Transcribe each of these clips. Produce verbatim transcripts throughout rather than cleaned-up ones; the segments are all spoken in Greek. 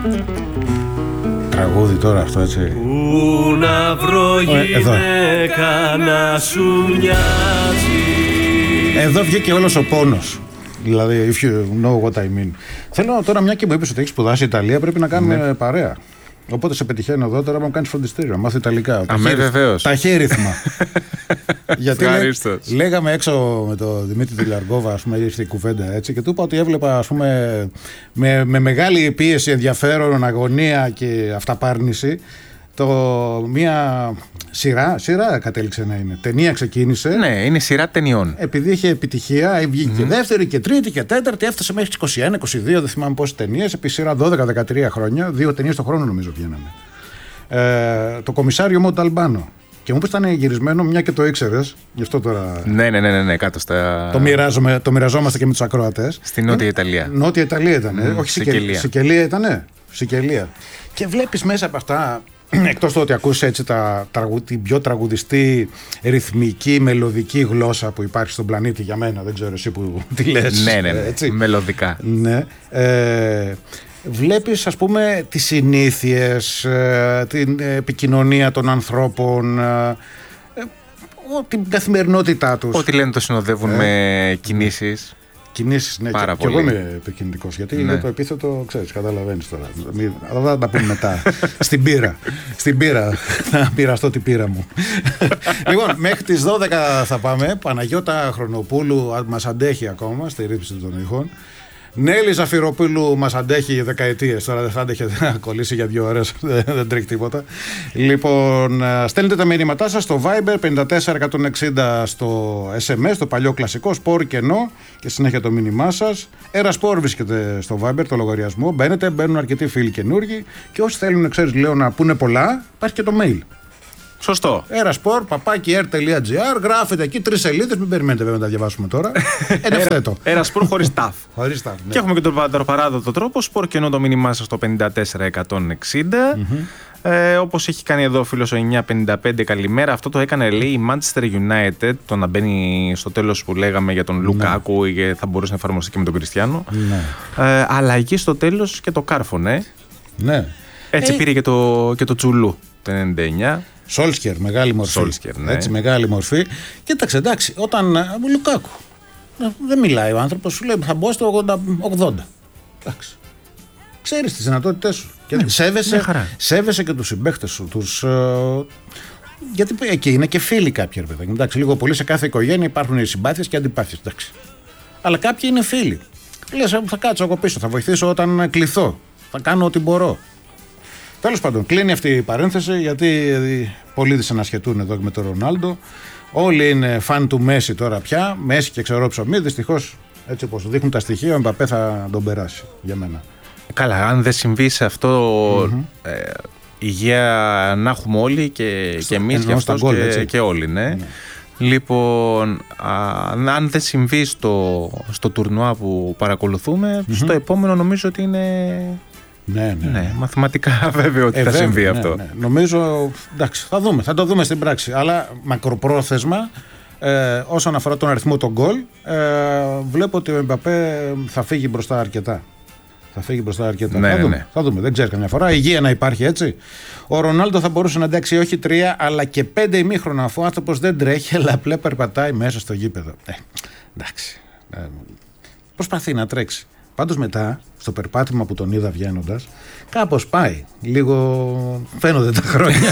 Τραγούδι τώρα αυτό, έτσι. Πού να βρω γυναίκα να σου μοιάζει. Εδώ βγήκε όλος ο πόνος. Δηλαδή, if you know what I mean. Θέλω τώρα, μια και μου είπες ότι έχεις σπουδάσει Ιταλία, πρέπει να κάνουμε ναι. παρέα. Οπότε σε πετυχαίνω εδώ τώρα, μου κάνεις φροντιστήριο. Μάθω Ιταλικά. Αμέ, βεβαίως. Ταχύρυθμα. Γιατί λέ, λέγαμε έξω με τον Δημήτρη Τηλαργόβα, ας πούμε, ήρθε η κουβέντα έτσι, και του είπα ότι έβλεπα, ας πούμε, με, με μεγάλη πίεση, ενδιαφέρον, αγωνία και αυταπάρνηση. Το, μια σειρά, σειρά κατέληξε να είναι. Ταινία ξεκίνησε. Ναι, είναι σειρά ταινιών. Επειδή είχε επιτυχία, βγήκε mm-hmm. και δεύτερη και τρίτη και τέταρτη, έφτασε μέχρι τις είκοσι ένα είκοσι δύο, δεν θυμάμαι πόσες ταινίες, επί σειρά δώδεκα δεκατρία χρόνια, δύο ταινίες το χρόνο νομίζω βγαίνανε. Ε, το Κομισάριο Μονταλμπάνο. Και μου πες ήταν γυρισμένο, μια και το ήξερες, γι' αυτό τώρα. Ναι, ναι, ναι, ναι, ναι κάτω στα. Το, μοιράζομαι, το μοιραζόμαστε και με τους ακροατές. Στη Νότια Ιταλία. Νότια Ιταλία ήταν. Mm, όχι Σικελία. Σικελία ήτανε. Σικελία. Και βλέπεις μέσα από αυτά. Εκτός του ότι ακούσεις έτσι τα, τραγου, την πιο τραγουδιστή, ρυθμική, μελωδική γλώσσα που υπάρχει στον πλανήτη για μένα, δεν ξέρω εσύ που τι λες. Ναι, ναι, ναι, έτσι. Μελωδικά. Ναι. Ε, βλέπεις, ας πούμε, τις συνήθειες, ε, την επικοινωνία των ανθρώπων, ε, ε, την καθημερινότητά τους. Ό,τι λένε το συνοδεύουν ε, με κινήσεις. Κινήσεις, ναι, Πάρα και, πολύ. και εγώ είμαι επικοινωνικός. Γιατί ναι. το επίθετο, ξέρεις, καταλαβαίνεις τώρα. Αλλά θα τα πούμε μετά. Στην πύρα. Στην πύρα. Να πειραστώ την πύρα μου. Λοιπόν, μέχρι τις δώδεκα θα πάμε. Παναγιώτα Χρονοπούλου μας αντέχει ακόμα στη ρύθμιση των ήχων. Νέλη Ζαφυροπούλου μας αντέχει δεκαετίες. Τώρα δεν θα άντεχε να κολλήσει για δύο ώρες. Δεν τρέχει τίποτα. Λοιπόν, στέλνετε τα μηνύματά σας στο Viber πενήντα τέσσερα εκατόν εξήντα, στο ες εμ ες, το παλιό κλασικό, σπορ κενό, και συνέχεια το μήνυμά σας. Έρα Σπορ βρίσκεται στο Viber, το λογαριασμό. Μπαίνετε, μπαίνουν αρκετοί φίλοι καινούργοι. Και όσοι θέλουν, ξέρεις, λέω, να πούνε πολλά, υπάρχει και το mail. Σωστό. Erasport, παπάκι air τελεία τζι άρ, γράφετε εκεί τρεις σελίδες, μην περιμένετε βέβαια να τα διαβάσουμε τώρα. Είναι ευθέτω. Erasport χωρίς ταφ. Χωρίς ταφ, ναι. Και έχουμε και τον πατροπαράδοτο τρόπο, σπορ κενό το μήνυμά σας στο πενήντα τέσσερα εκατόν εξήντα. Mm-hmm. Ε, όπως έχει κάνει εδώ ο φίλος ο εννιά πενήντα πέντε, καλημέρα. Αυτό το έκανε, λέει, η Manchester United, το να μπαίνει στο τέλος που λέγαμε για τον Λουκάκου, ή ναι. θα μπορούσε να εφαρμοστεί και με τον Κριστιάνο. Ναι. Ε, αλλά εκεί στο τέλος και το κάρφωνε. Ναι. Έτσι ε... πήρε και το, και το Τσουλού το ενενήντα εννιά. Σόλσκερ, μεγάλη μορφή. Σόλσκερ, ναι. Έτσι, μεγάλη μορφή. Κοίταξε, εντάξει, όταν. Ο Λουκάκου. Δεν μιλάει ο άνθρωπος, σου λέει θα μπω στο ογδόντα. Εντάξει. Ξέρεις τις δυνατότητές σου. Και ναι, σέβεσαι, σέβεσαι και τους συμπαίχτες σου. Τους, ε, γιατί εκεί είναι και φίλοι κάποιοι, ρε παιδάκι. Εντάξει, λίγο πολύ σε κάθε οικογένεια υπάρχουν οι συμπάθειες και αντιπάθειες. Εντάξει. Αλλά κάποιοι είναι φίλοι. Λες, θα κάτσω εγώ πίσω, θα βοηθήσω όταν κληθώ. Θα κάνω ό,τι μπορώ. Τέλος πάντων, κλείνει αυτή η παρένθεση, γιατί πολλοί δυσανασχετούν εδώ με τον Ρονάλντο. Όλοι είναι φαν του Μέση τώρα πια. Μέση και ξερό ψωμί. Δυστυχώς, έτσι όπως δείχνουν τα στοιχεία, ο Εμπαπέ θα τον περάσει για μένα. Καλά, αν δεν συμβεί σε αυτό, mm-hmm. ε, υγεία να έχουμε όλοι και, και εμείς και αυτός γκολ, και, και όλοι, ναι. ναι. Λοιπόν, α, αν δεν συμβεί στο, στο τουρνουά που παρακολουθούμε, mm-hmm. στο επόμενο νομίζω ότι είναι... Ναι, ναι. ναι, μαθηματικά βέβαια ότι ε, θα βέβαια, συμβεί ναι, αυτό. Ναι. Νομίζω, εντάξει, θα δούμε, θα το δούμε στην πράξη. Αλλά μακροπρόθεσμα, ε, όσον αφορά τον αριθμό των γκολ, ε, βλέπω ότι ο Εμπαπέ θα φύγει μπροστά αρκετά. Θα φύγει μπροστά αρκετά. Ναι, θα, ναι, δούμε, ναι. θα δούμε, δεν ξέρει καμιά φορά. Υγεία να υπάρχει, έτσι. Ο Ρονάλντο θα μπορούσε να αντέξει όχι τρία, αλλά και πέντε ημίχρονα, αφού ο άνθρωπος δεν τρέχει, αλλά απλά περπατάει μέσα στο γήπεδο. Ε, εντάξει. Ε, προσπαθεί να τρέξει. Πάντως μετά, στο περπάτημα που τον είδα βγαίνοντας, κάπως πάει. Λίγο φαίνονται τα χρόνια.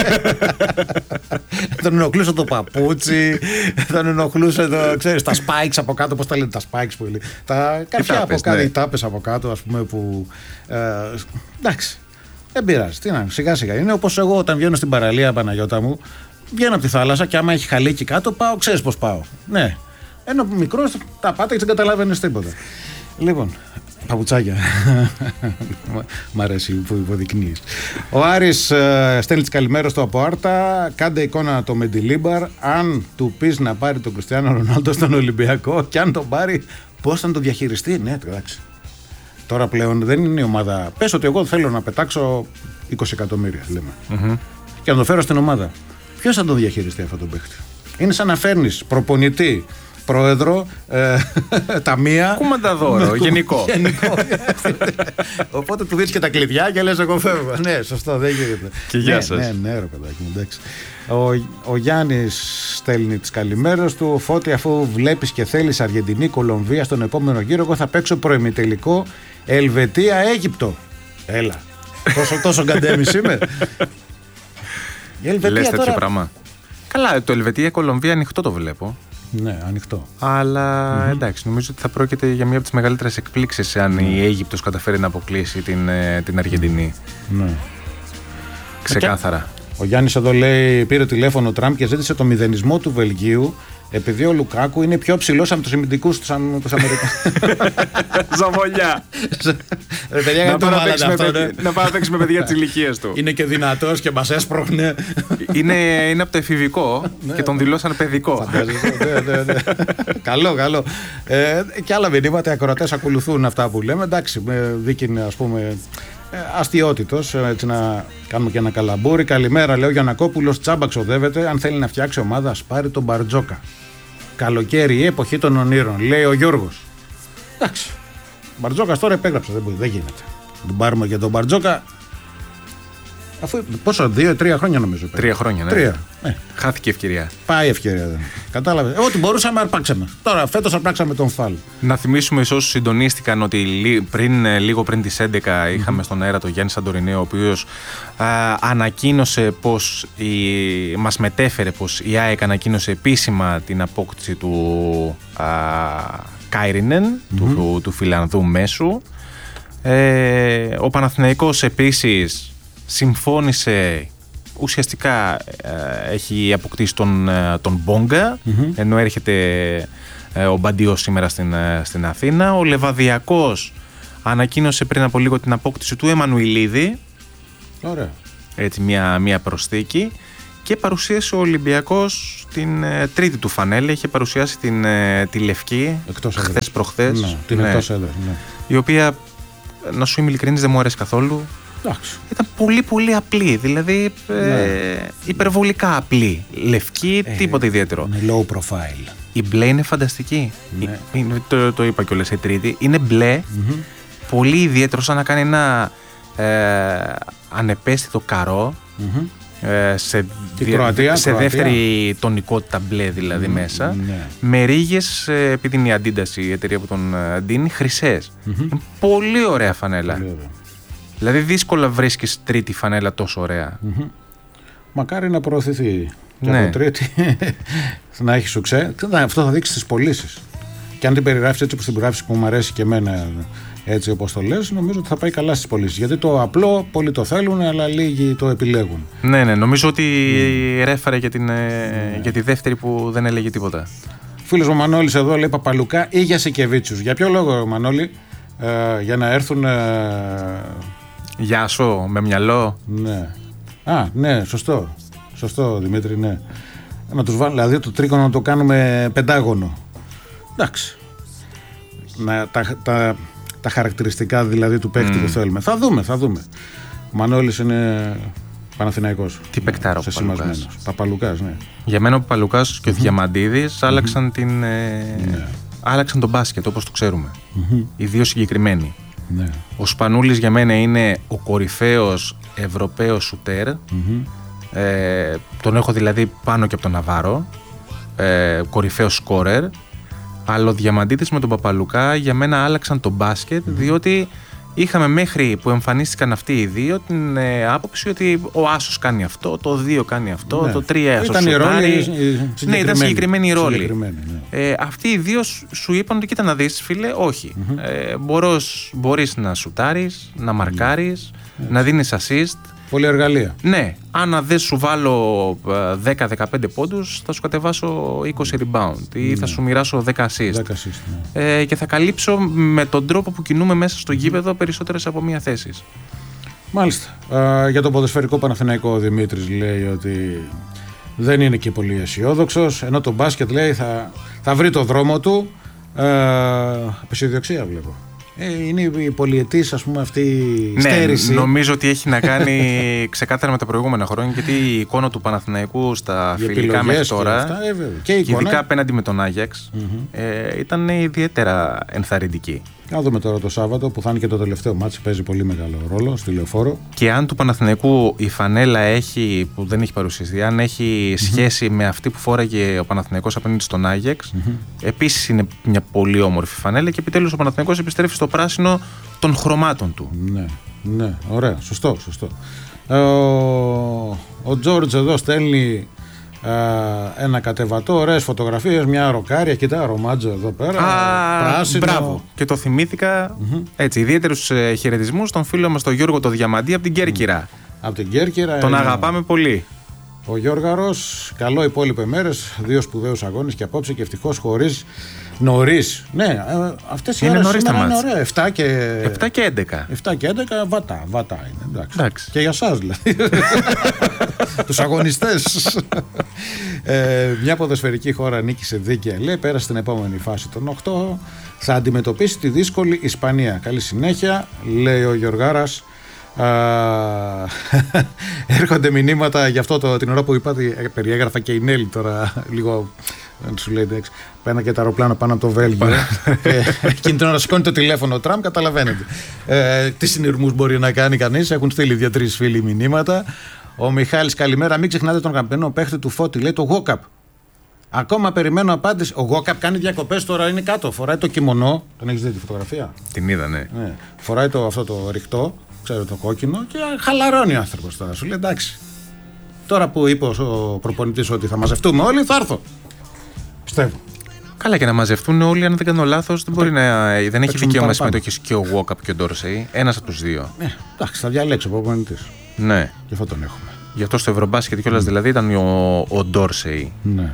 Τον ενοχλούσε το παπούτσι, τον ενοχλούσε το, ξέρεις, τα spikes από κάτω, πώς τα λένε τα spikes που λέει. Τα καρφιά από κάτω, ναι. Οι τάπες από κάτω, ας πούμε, που... Ε, εντάξει, δεν πειράζει, τι να, σιγά σιγά. Είναι όπως εγώ όταν βγαίνω στην παραλία, Παναγιώτα μου, βγαίνω από τη θάλασσα και άμα έχει χαλίκι κάτω, πάω, ξέρεις πώς πάω. Ναι, ενώ μικρός τα πάτα και δεν καταλάβαινες τίποτα. Λοιπόν, παπουτσάκια. Μ' αρέσει που υποδεικνύεις. Ο Άρης ε, στέλνει τις καλημέρες του από Άρτα. Κάντε εικόνα το Μεντιλίμπαρ. Αν του πεις να πάρει τον Κριστιάνο Ρονάλντο στον Ολυμπιακό, και αν τον πάρει, πώς θα το διαχειριστεί. Ναι, εντάξει. Τώρα πλέον δεν είναι η ομάδα. Πες ότι εγώ θέλω να πετάξω είκοσι εκατομμύρια, λέμε. Mm-hmm. Και να το φέρω στην ομάδα. Ποιος θα τον διαχειριστεί αυτόν τον παίχτη? Είναι σαν να φέρνεις προπονητή πρόεδρο, ε, ταμεία. Κουμανταδόρο, γενικό. γενικό. Οπότε του δίνεις και τα κλειδιά και λες εγώ φεύγω. Ναι, σωστό, δεν γίνεται. Και γεια ναι, σας. Ναι, ναι, ρε παιδάκι μου, εντάξει. Ο, ο Γιάννης στέλνει τις καλημέρες του. Φώτη, αφού βλέπεις και θέλεις Αργεντινή, Κολομβία στον επόμενο γύρο, εγώ θα παίξω προημιτελικό Ελβετία-Αίγυπτο. Έλα. Τόσο, τόσο γκαντέμις είμαι. Η Ελβετία λες τέτοιο τώρα... πράγμα. Καλά, το Ελβετία-Κολομβία ανοιχτό το βλέπω. Ναι, ανοιχτό. Αλλά mm-hmm. εντάξει, νομίζω ότι θα πρόκειται για μία από τις μεγαλύτερες εκπλήξεις αν mm. η Αίγυπτος καταφέρει να αποκλείσει την, την Αργεντινή. Ναι. Ξεκάθαρα. Ο Γιάννης εδώ λέει: πήρε τηλέφωνο ο Τραμπ και ζήτησε το μηδενισμό του Βελγίου επειδή ο Λουκάκου είναι πιο ψηλός από τους αμυντικούς τους Αμερικανούς. Ζαβολιά. Να πάει να παίξει με παιδιά της ηλικίας του. Είναι και δυνατός και μας έσπροχνε. Είναι από το εφηβικό και τον δηλώσαν παιδικό. Καλό, καλό. Και άλλα μηνύματα, οι ακροατές ακολουθούν αυτά που λέμε. Εντάξει, με δίκη, ας πούμε, αστιότητος, έτσι να κάνουμε και ένα καλαμπούρι. Καλημέρα, λέει ο Γιαννακόπουλος, τσάμπα ξοδεύεται. Αν θέλει να φτιάξει ομάδα, ας πάρει τον Μπαρτζόκα. Καλοκαίρι, η εποχή των ονείρων, λέει ο Γιώργος. Εντάξει. Ο Μπαρτζόκας τώρα επέγραψε, δεν, δεν γίνεται. Τον πάρουμε και τον Μπαρτζόκα. Αφού πόσο, δύο, τρία χρόνια νομίζω. Τρία χρόνια, ναι. Τρία. Ε. Χάθηκε η ευκαιρία. Πάει η ευκαιρία. Δεν. Κατάλαβε. Ό,τι μπορούσαμε, αρπάξαμε. Τώρα, φέτος αρπάξαμε τον Φάλ. Να θυμίσουμε σε όσους συντονίστηκαν ότι πριν, λίγο πριν τις έντεκα είχαμε mm-hmm. στον αέρα τον Γιάννη Σαντορινέο, ο οποίος α, ανακοίνωσε πως η, μας μετέφερε πως η ΑΕΚ ανακοίνωσε επίσημα την απόκτηση του α, Κάιρινεν, mm-hmm. του, του Φιλανδού μέσου. Ε, ο Παναθηναϊκός επίσης συμφώνησε, ουσιαστικά ε, έχει αποκτήσει τον, τον Μπόγκα, mm-hmm. ενώ έρχεται ε, ο Μπαντιός σήμερα στην, στην Αθήνα. Ο Λεβαδιακός ανακοίνωσε πριν από λίγο την απόκτηση του Εμμανουηλίδη. Ωραία. Έτσι μια, μια προσθήκη. Και παρουσίασε ο Ολυμπιακός την ε, τρίτη του φανέλα. Είχε παρουσιάσει την, ε, τη Λευκή χθες προχθές. Ναι, την ναι, εκτός έδρας, ναι. Η οποία, να σου είμαι ειλικρινής, δεν μου αρέσει καθόλου. Εντάξει. Ήταν πολύ πολύ απλή, δηλαδή ναι. ε, υπερβολικά απλή. Λευκή, ε, τίποτα ιδιαίτερο. Είναι low profile. Η μπλε είναι φανταστική. Ναι. Η, το, το είπα κιόλας η τρίτη. Είναι μπλε, mm-hmm. πολύ ιδιαίτερο, σαν να κάνει ένα ε, ανεπαίσθητο καρό. Mm-hmm. Ε, σε, δι, Κροατία, σε Κροατία. δεύτερη τονικότητα μπλε δηλαδή mm, μέσα, ναι. με ρίγες, επειδή είναι η Αντίντας η εταιρεία που τον δίνει, χρυσές. Mm-hmm. Είναι πολύ ωραία φανέλα. Πολύ ωραία. Δηλαδή δύσκολα βρίσκεις τρίτη φανέλα τόσο ωραία. Mm-hmm. Μακάρι να προωθηθεί και ναι. από τρίτη να έχει σουξέ. Αυτό θα δείξει στις πωλήσεις. Και αν την περιγράφεις έτσι όπως την περιγράφεις, που μου αρέσει και εμένα έτσι όπως το λες, νομίζω ότι θα πάει καλά στις πωλήσεις. Γιατί το απλό πολλοί το θέλουν, αλλά λίγοι το επιλέγουν. Ναι, ναι, νομίζω ότι mm. ρέφαρε για, την, mm. για τη δεύτερη που δεν έλεγε τίποτα. Φίλος μου Μανώλης εδώ λέει Παπαλουκά ή για Σεκεβίτσιους. Για ποιο λόγο, Μανώλη? Ε, για να έρθουν. Ε... Γεια σου, με μυαλό. Ναι. Α, ναι, σωστό. Σωστό, Δημήτρη, ναι. Να τους βάλουμε, δηλαδή το τρίγωνο να το κάνουμε πεντάγωνο. Εντάξει. Να, τα, τα, τα χαρακτηριστικά δηλαδή του παίκτη mm. που θέλουμε. Θα δούμε, θα δούμε. Ο Μανώλης είναι Παναθηναϊκός. Τι παικτάρο ο Παπαλουκάς. Παπαλουκάς, ναι. Για μένα ο Παπαλουκάς και ο mm-hmm. Διαμαντίδης mm-hmm. άλλαξαν, την, ε, ναι. άλλαξαν τον μπάσκετ όπως το ξέρουμε. Mm-hmm. Οι δύο συγκεκριμένοι. Ναι. Ο Σπανούλης για μένα είναι ο κορυφαίος Ευρωπαίος σουτέρ. Mm-hmm. Ε, τον έχω δηλαδή πάνω και από τον Ναβάρο. Ε, κορυφαίος σκόρερ. Αλλά ο Διαμαντίδης με τον Παπαλουκά για μένα άλλαξαν τον μπάσκετ, mm-hmm. διότι είχαμε μέχρι που εμφανίστηκαν αυτοί οι δύο την ε, άποψη ότι ο άσος κάνει αυτό, το δύο κάνει αυτό, ναι. το τρία άσος σουτάρει. Ναι, ήταν συγκεκριμένη η ρόλη. Ναι. Ε, αυτοί οι δύο σου είπαν ότι κοίτα να δεις φίλε, όχι. Mm-hmm. Ε, μπορείς, μπορείς να σουτάρεις, να μαρκάρεις, mm-hmm. να δίνεις assist. Πολλή εργαλεία. Ναι, αν δεν σου βάλω δέκα με δεκαπέντε πόντους, θα σου κατεβάσω είκοσι rebound ή ναι. θα σου μοιράσω δέκα assist. δέκα assist ναι. ε, και θα καλύψω με τον τρόπο που κινούμε μέσα στο γήπεδο περισσότερες από μία θέση. Μάλιστα. Α, για το ποδοσφαιρικό Παναθηναϊκό ο Δημήτρης λέει ότι δεν είναι και πολύ αισιόδοξος, ενώ το μπάσκετ λέει θα, θα βρει το δρόμο του. Απεσιοδοξία βλέπω. Είναι η πολυετής, ας πούμε, αυτή η ναι, στέρηση. Νομίζω ότι έχει να κάνει ξεκάθαρα με τα προηγούμενα χρόνια, γιατί η εικόνα του Παναθηναϊκού στα οι φιλικά μέχρι τώρα και, αυτά, ε, και, και ειδικά απέναντι με τον Άγιαξ mm-hmm. ε, ήταν ιδιαίτερα ενθαρρυντική. Να δούμε τώρα το Σάββατο που θα είναι και το τελευταίο μάτσι, παίζει πολύ μεγάλο ρόλο στη Λεωφόρο. Και αν του Παναθηναϊκού η φανέλα έχει, που δεν έχει παρουσιαστεί, αν έχει mm-hmm. σχέση με αυτή που φόραγε ο Παναθηναϊκός απέναντι στον Άγιαξ, mm-hmm. επίσης είναι μια πολύ όμορφη φανέλα και επιτέλους ο Παναθηναϊκός επιστρέφει στο πράσινο των χρωμάτων του. Ναι, ναι, ωραία, σωστό, σωστό. Ε, ο, ο Τζόρτζ εδώ στέλνει ε, ένα κατεβατό, ωραίες φωτογραφίες, μια ροκάρια, κοιτά ρομάτζο εδώ πέρα. Α, πράσινο. Μπράβο. Και το θυμήθηκα mm-hmm. έτσι, ιδιαίτερους ε, χαιρετισμούς στον φίλο μας τον Γιώργο το Διαμαντή από την Κέρκυρα. Mm. Από την Κέρκυρα. Τον είναι... αγαπάμε πολύ. Ο Γιώργαρος, καλό υπόλοιπο ημέρες, δύο σπουδαίους αγώνες και απόψε και ευτυχώς χωρίς νωρίς. Ναι, αυτές οι ώρες σήμερα είναι ωραία. εφτά και έντεκα. εφτά και έντεκα βατά, βατά είναι. Εντάξει. Εντάξει. Και για εσάς δηλαδή. Τους αγωνιστές. ε, μια ποδοσφαιρική χώρα νίκησε δίκαια, λέει, πέρασε στην επόμενη φάση των οκτώ. Θα αντιμετωπίσει τη δύσκολη Ισπανία. Καλή συνέχεια, λέει ο Γιωργάρας. Uh, έρχονται μηνύματα γι' αυτό το, την ώρα που είπατε, περιέγραφα και η Νέλη τώρα λίγο, σου λέει εντάξει, πένα και το αεροπλάνο πάνω από το Βέλγιο ε, εκείνη την ώρα σηκώνει το τηλέφωνο ο Τραμπ, καταλαβαίνετε ε, τι συνειρμούς μπορεί να κάνει κανείς. Έχουν στείλει δύο-τρεις φίλοι μηνύματα. Ο Μιχάλης, καλημέρα, μην ξεχνάτε τον αγαπημένο παίχτη του Φώτη, λέει, το Γόκαπ. Ακόμα περιμένω απάντηση. Ο Γόκαπ κάνει διακοπές τώρα, είναι κάτω, φοράει το κιμονό. Τον έχεις δει τη φωτογραφία? Την είδα, ναι, ναι. Φοράει το, αυτό το ρηχτό, ξέρω, το κόκκινο, και χαλαρώνει ο άνθρωπος τώρα. Σου λέει εντάξει. Τώρα που είπε ο προπονητής ότι θα μαζευτούμε όλοι, θα έρθω. Πιστεύω. Καλά, και να μαζευτούν όλοι, αν δεν κάνω λάθος, δεν μπορεί να. Δεν έχει δικαίωμα συμμετοχή και ο Γόκαπ και ο Ντόρσεϊ. Ένας από τους δύο. Ναι, εντάξει, θα διαλέξω ο προπονητής. Ναι. Γι' αυτό τον έχουμε. Γι' αυτό στο Ευρωμπάσκετ κιόλας mm. δηλαδή ήταν ο, ο Ντόρσεϊ. Ναι.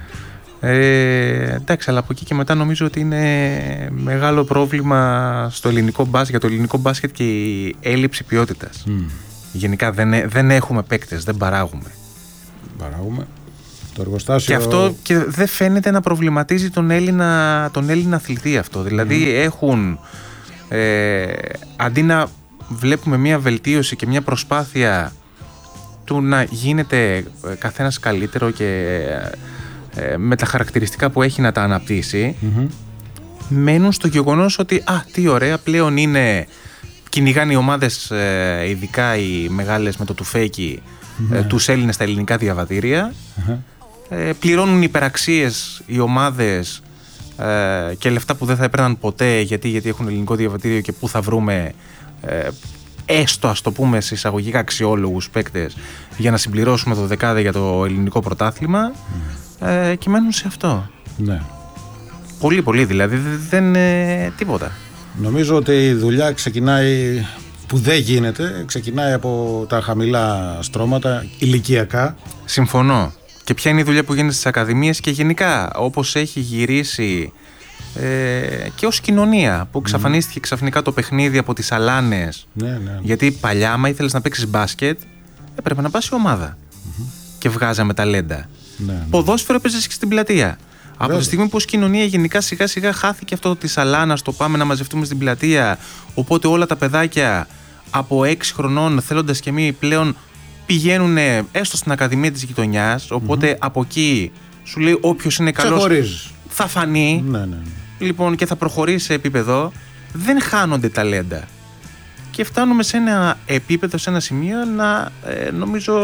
Ε, εντάξει, αλλά από εκεί και μετά νομίζω ότι είναι μεγάλο πρόβλημα στο ελληνικό μπάσκετ, για το ελληνικό μπάσκετ και η έλλειψη ποιότητας. Mm. Γενικά δεν, δεν έχουμε παίκτες, δεν παράγουμε. Παράγουμε. Το εργοστάσιο... Και αυτό και δεν φαίνεται να προβληματίζει τον Έλληνα, τον Έλληνα αθλητή αυτό. Δηλαδή mm. έχουν, ε, αντί να βλέπουμε μια βελτίωση και μια προσπάθεια του να γίνεται καθένας καλύτερο και ε, με τα χαρακτηριστικά που έχει να τα αναπτύσσει, mm-hmm. μένουν στο γεγονός ότι α, τι ωραία, πλέον είναι, κυνηγάνε οι ομάδες, ε, ειδικά οι μεγάλες με το τουφέκι, mm-hmm. ε, τους Έλληνες στα ελληνικά διαβατήρια, mm-hmm. ε, πληρώνουν υπεραξίες οι ομάδες ε, και λεφτά που δεν θα έπαιρναν ποτέ, γιατί, γιατί έχουν ελληνικό διαβατήριο και πού θα βρούμε ε, έστω, ας το πούμε, σε εισαγωγικά αξιόλογους παίκτες για να συμπληρώσουμε το δεκάδε για το ελληνικό πρωτάθλημα, mm. ε, και μένουν σε αυτό. Ναι. Πολύ πολύ δηλαδή, δεν είναι τίποτα. Νομίζω ότι η δουλειά ξεκινάει, που δεν γίνεται, ξεκινάει από τα χαμηλά στρώματα, ηλικιακά. Συμφωνώ. Και ποια είναι η δουλειά που γίνεται στις ακαδημίες και γενικά όπως έχει γυρίσει ε, και ως κοινωνία, που εξαφανίστηκε mm. ξαφνικά το παιχνίδι από τις αλάνες. Ναι, ναι. Γιατί παλιά, άμα ήθελες να παίξεις μπάσκετ, έπρεπε να πας σε ομάδα mm-hmm. και βγάζαμε ταλέντα. Ναι, ναι. Ποδόσφαιρο έπαιζες και στην πλατεία. Βέβαια. Από τη στιγμή που ως κοινωνία γενικά σιγά σιγά χάθηκε αυτό της αλάνας, το πάμε να μαζευτούμε στην πλατεία, οπότε όλα τα παιδάκια από έξι χρονών, θέλοντας και εμείς, πλέον πηγαίνουν έστω στην ακαδημία της γειτονιάς, οπότε mm-hmm. από εκεί σου λέει όποιος είναι καλός θα φανεί, ναι, ναι, ναι. λοιπόν, και θα προχωρήσει σε επίπεδο. Δεν χάνονται ταλέντα και φτάνουμε σε ένα επίπεδο, σε ένα σημείο να ε, νομίζω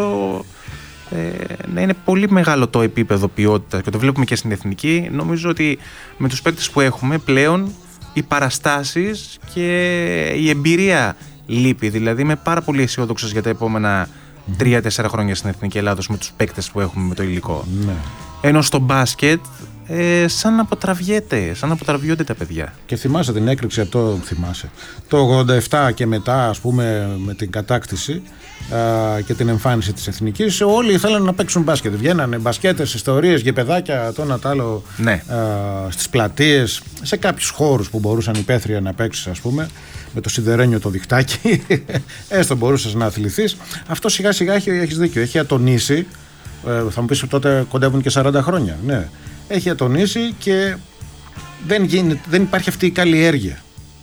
ε, να είναι πολύ μεγάλο το επίπεδο ποιότητας, και το βλέπουμε και στην εθνική. Νομίζω ότι με τους παίκτες που έχουμε πλέον οι παραστάσεις και η εμπειρία λείπει. Δηλαδή είμαι πάρα πολύ αισιόδοξος για τα επόμενα τρία τέσσερα χρόνια στην Εθνική Ελλάδος με τους παίκτες που έχουμε, με το υλικό. Ναι. Ενώ στο μπάσκετ ε, σαν να αποτραβιέται, σαν να αποτραβιώνται τα παιδιά. Και θυμάσαι την έκρηξη, το θυμάσαι, το ογδόντα επτά και μετά, ας πούμε, με την κατάκτηση α, και την εμφάνιση της Εθνικής, όλοι ήθελαν να παίξουν μπάσκετ. Βγαίνανε μπασκέτες, ιστορίες, γεπεδάκια, το ένα τ' άλλο, ναι. α, στις πλατείες, σε κάποιους χώρους που μπορούσαν υπαίθρια να παίξεις, ας πούμε, με το σιδερένιο το διχτάκι, έστω μπορούσες να αθληθείς. Αυτό σιγά σιγά έχει, έχεις δίκιο, έχει ατονίσει. Ε, θα μου πεις τότε κοντεύουν και σαράντα χρόνια. Ναι. Έχει ατονίσει και δεν, γίνεται, δεν υπάρχει αυτή η καλλιέργεια.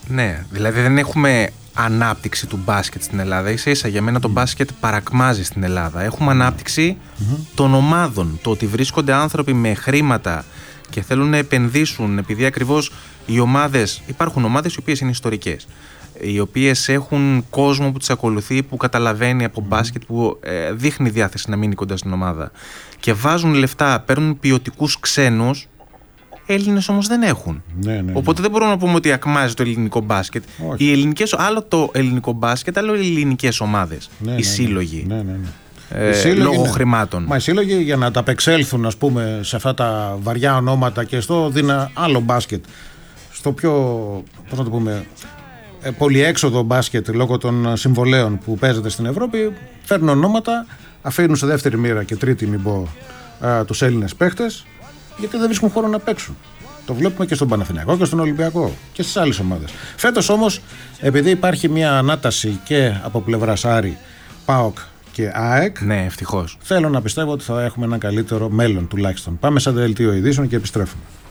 Ναι, δηλαδή δεν έχουμε ανάπτυξη του μπάσκετ στην Ελλάδα. Ίσα ίσα για μένα το mm. μπάσκετ παρακμάζει στην Ελλάδα. Έχουμε ανάπτυξη mm-hmm. των ομάδων. Το ότι βρίσκονται άνθρωποι με χρήματα και θέλουν να επενδύσουν, επειδή ακριβώς οι ομάδες, υπάρχουν ομάδες οι οποίες είναι ιστορικές, οι οποίες έχουν κόσμο που τις ακολουθεί, που καταλαβαίνει από μπάσκετ, που ε, δείχνει διάθεση να μείνει κοντά στην ομάδα και βάζουν λεφτά, παίρνουν ποιοτικούς ξένους. Έλληνες όμως δεν έχουν. Ναι, ναι, ναι. Οπότε δεν μπορούμε να πούμε ότι ακμάζει το ελληνικό μπάσκετ. Οι ελληνικές, άλλο το ελληνικό μπάσκετ, άλλο οι ελληνικές ομάδες. Ναι, οι ναι, σύλλογοι. Ναι, ναι, ναι. Ε, οι σύλλογοι λόγω ναι. χρημάτων. Μα οι σύλλογοι για να ταπεξέλθουν, ας πούμε, σε αυτά τα βαριά ονόματα και στο δίνα άλλο μπάσκετ, στο πιο, πώς να το πούμε, πολυέξοδο μπάσκετ λόγω των συμβολέων που παίζεται στην Ευρώπη, φέρνουν ονόματα, αφήνουν σε δεύτερη μοίρα και τρίτη, μην πω, α, τους Έλληνες παίχτες, γιατί δεν βρίσκουν χώρο να παίξουν. Το βλέπουμε και στον Παναθηναϊκό και στον Ολυμπιακό και στις άλλες ομάδες. Φέτος όμως, επειδή υπάρχει μια ανάταση και από πλευράς Άρη, ΠΑΟΚ και ΑΕΚ, ναι, ευτυχώς, θέλω να πιστεύω ότι θα έχουμε ένα καλύτερο μέλλον τουλάχιστον. Πάμε σαν δελτίο ειδήσεων και επιστρέφουμε.